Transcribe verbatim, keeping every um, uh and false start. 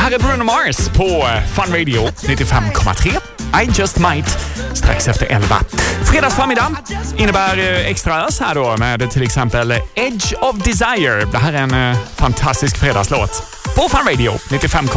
här är Bruno Mars på Fun Radio nittiofem komma tre. I just might. Strax efter elva. Fredags förmiddag innebär extra ös här då med till exempel Edge of Desire. Det här är en fantastisk fredagslåt på Fun Radio nittiofem komma tre.